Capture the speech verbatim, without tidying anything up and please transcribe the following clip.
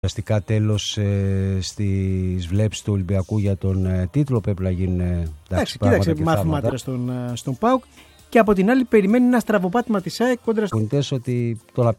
Αστικά τέλος ε, στις βλέψεις του Ολυμπιακού για τον ε, τίτλο πρέπει να γίνουν ε, εντάξει, κοίταξε μάθημα στον, στον ΠΑΟΚ και από την άλλη περιμένει ένα στραβοπάτημα της ΑΕΚ κόντρα στον ότι το να